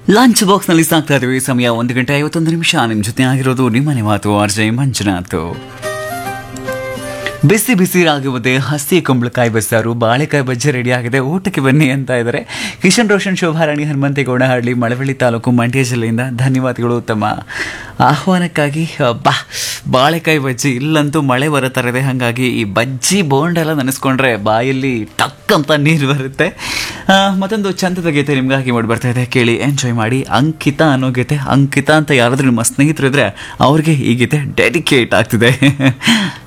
Lunch ಬಾಕ್ಸ್ನಲ್ಲಿ ಸಾಕ್ತಾ ಇದ್ದೀವಿ. ಸಮಯ 1 ಗಂಟೆ 51 ನಿಮಿಷ. ನಿಮ್ಮ ಜೊತೆ ಆಗಿರೋದು ನಿಮ್ಮನೆ ಮಾತು ಆರ್ಜೆ ಮಂಜುನಾಥ್. ಬಿಸಿ ಬಿಸಿ ರಾಗಿ ಮುದ್ದೆ, ಹಸಿ ಕುಂಬಳಕಾಯಿ ಬಸ್ಸಾರು, ಬಾಳೆಕಾಯಿ ಬಜ್ಜಿ ರೆಡಿ ಆಗಿದೆ, ಊಟಕ್ಕೆ ಬನ್ನಿ ಅಂತ ಇದ್ದಾರೆ ಕಿಶನ್ ರೋಷನ್, ಶೋಭಾರಾಣಿ, ಹನುಮಂತೇಗೌಡ ಹಳ್ಳಿ, ಮಳವಳ್ಳಿ ತಾಲೂಕು, ಮಂಡ್ಯ ಜಿಲ್ಲೆಯಿಂದ. ಧನ್ಯವಾದಗಳು ತಮ್ಮ ಆಹ್ವಾನಕ್ಕಾಗಿ. ಬಾಳೆಕಾಯಿ ಬಜ್ಜಿ ಇಲ್ಲಂತೂ ಮಳೆ ಬರೋ ಥರ ಇದೆ, ಹಾಗಾಗಿ ಈ ಬಜ್ಜಿ ಬೋಂಡ ಎಲ್ಲ ನೆನೆಸ್ಕೊಂಡ್ರೆ ಬಾಯಲ್ಲಿ ಟಕ್ ಅಂತ ನೀರು ಬರುತ್ತೆ. ಮತ್ತೊಂದು ಚಂದದ ಗೀತೆ ನಿಮಗಾಗಿ ಮಾಡಿ ಬರ್ತಾ ಇದೆ, ಕೇಳಿ ಎಂಜಾಯ್ ಮಾಡಿ. ಅಂಕಿತಾ ಅನ್ನೋ ಗೀತೆ. ಅಂಕಿತಾ ಅಂತ ಯಾರಾದರೂ ನಿಮ್ಮ ಸ್ನೇಹಿತರು ಇದ್ರೆ ಅವ್ರಿಗೆ ಈ ಗೀತೆ ಡೆಡಿಕೇಟ್ ಆಗ್ತಿದೆ.